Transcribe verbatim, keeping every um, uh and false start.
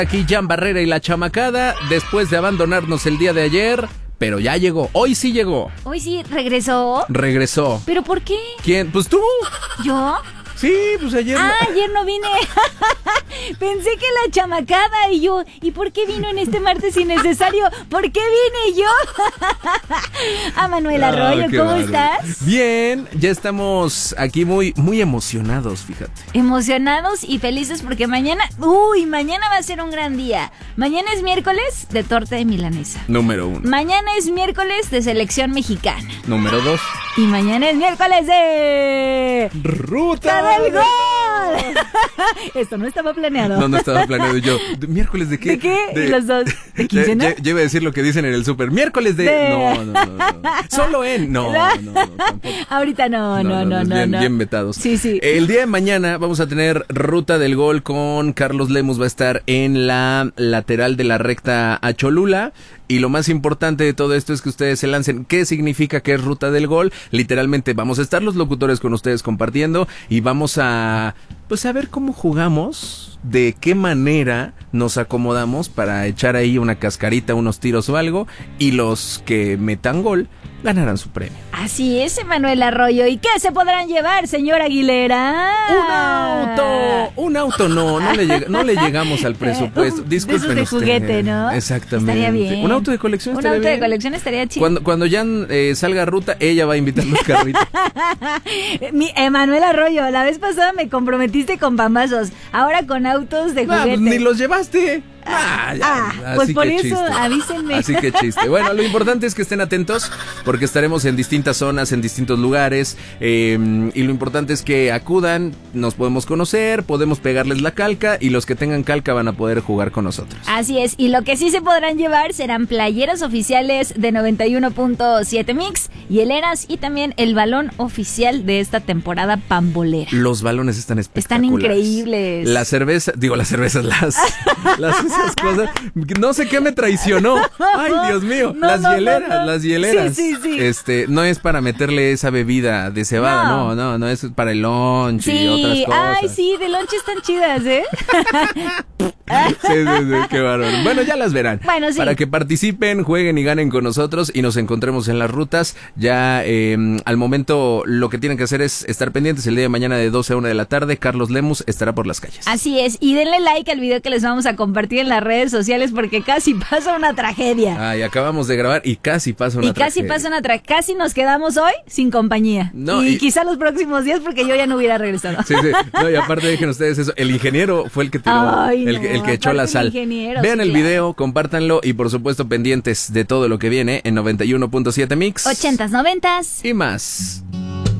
Aquí Jan Barrera y la chamacada, después de abandonarnos el día de ayer, pero ya llegó, hoy sí llegó. Hoy sí regresó. Regresó. ¿Pero por qué? ¿Quién? Pues tú. ¿Yo? Sí, pues ayer. Ah, no... ayer no vine. Pensé que la chamacada y yo. ¿Y por qué vino en este martes innecesario? ¿Por qué vine yo? Ah, Manuel Arroyo, ah, ¿cómo bárbaro. estás? Bien, ya estamos aquí muy, muy emocionados, fíjate. Emocionados y felices porque mañana, uy, mañana va a ser un gran día. Mañana es miércoles de torta de milanesa. Número uno. Mañana es miércoles de selección mexicana. Número dos. Y mañana es miércoles de... ¡Ruta del gol! Esto no estaba planeado. No, no estaba planeado. Yo, ¿de miércoles de qué? ¿De qué? De, ¿Los dos? ¿De quincena? Ya, ya iba a decir lo que dicen en el súper. Miércoles de... de... No, no, no, no. Solo en... No, no, no, no, tampoco. Ahorita no, no, no, no. no, bien, no. bien vetados. Sí, sí. El día de mañana vamos a tener Ruta del Gol con Carlos Lemus. Va a estar en la lateral de la recta a Cholula. Y lo más importante de todo esto es que ustedes se lancen. ¿Qué significa que es Ruta del Gol? Literalmente vamos a estar los locutores con ustedes compartiendo y vamos a, pues, a ver cómo jugamos, de qué manera nos acomodamos para echar ahí una cascarita, unos tiros o algo, y los que metan gol ganarán su premio. Así es, Manuel Arroyo. ¿Y qué se podrán llevar, señor Aguilera? ¡Un auto! Un auto no, no le, llega, no le llegamos al presupuesto. Disculpen de esos de ustedes. juguete, ¿no? Exactamente. Estaría bien. Un auto de colección Un estaría auto bien. de colección estaría chido. Cuando, cuando Jan eh, salga a ruta, ella va a invitar los carritos. Mi, eh, Manuel Arroyo, la vez pasada me comprometiste con pambazos. Ahora con autos de No, juguete. pues ni los llevaste. Ah, ya, ah, pues por eso chiste. avísenme. Así que chiste. Bueno, lo importante es que estén atentos porque estaremos en distintas zonas, en distintos lugares, eh, y lo importante es que acudan, nos podemos conocer, podemos pegarles la calca y los que tengan calca van a poder jugar con nosotros. Así es, y lo que sí se podrán llevar serán playeras oficiales de noventa y uno punto siete Mix, hieleras y también el balón oficial de esta temporada pambolera. Los balones están espectaculares. Están increíbles. La cerveza, digo las cervezas, las, las esas cosas. No sé qué me traicionó. Ay, Dios mío. No, las no, hieleras, no, no. las hieleras. Sí, sí, sí. Este, no es para meterle esa bebida de cebada, no, no, no, no es para el lunch sí. y otras cosas. Ay, sí, de lunch están chidas, ¿eh? Sí, sí, sí, qué bárbaro. Bueno, ya las verán. Bueno, sí. Para que participen, jueguen y ganen con nosotros y nos encontremos en las rutas. Ya eh, al momento lo que tienen que hacer es estar pendientes el día de mañana de doce a una de la tarde. Carlos Lemus estará por las calles. Así es, y denle like al video que les vamos a compartir en las redes sociales porque casi pasa una tragedia. Ay, acabamos de grabar y casi pasa una Y casi tragedia. pasa una tragedia. Casi nos quedamos hoy sin compañía. No, y, y- quizá los próximos días porque yo ya no hubiera regresado. Sí, sí. No, y aparte dejen ustedes eso. El ingeniero fue el que tiró, Ay, el, no, que- el que echó la aparte sal. el ingeniero, Vean sí, el claro. video, compártanlo y por supuesto pendientes de todo lo que viene en noventa y uno punto siete Mix. Ochentas, noventas. Y más.